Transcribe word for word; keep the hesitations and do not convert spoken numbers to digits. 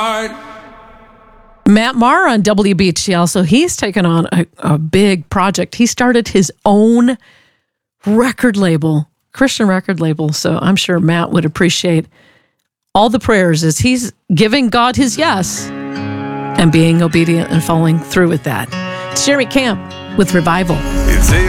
Matt Maher on W B H T L, so he's taken on a, a big project. He started his own record label, Christian record label, so I'm sure Matt would appreciate all the prayers as he's giving God his yes and being obedient and following through with that. It's Jeremy Camp with Revival. It's